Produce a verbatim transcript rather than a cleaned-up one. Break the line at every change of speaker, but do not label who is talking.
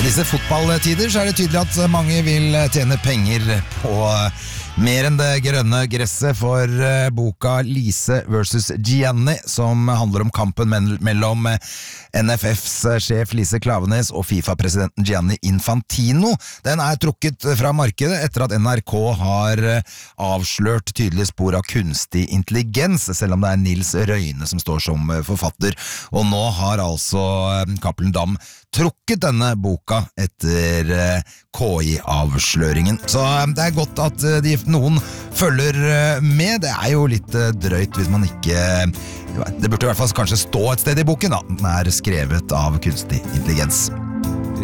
disse fotballtider så er det tydelig at mange vil tjene penger på mer enn det grønne gresset for boka Lise versus Gianni, som handler om kampen mellom N F F's sjef Lise Klaveness og FIFA-presidenten Gianni Infantino. Den er trukket fra markedet etter at N R K har avslørt tydelige spor av kunstig intelligens, selv om det er Nils Røyne som står som forfatter. Og nå har altså Cappelen Damm trukket denne boka etter K I-avsløringen. Så det er godt at de, noen følger med. Det er jo litt drøyt hvis man ikke... Det burde i hvert fall kanskje stå et sted i boken da. Den er skrevet av kunstig intelligens.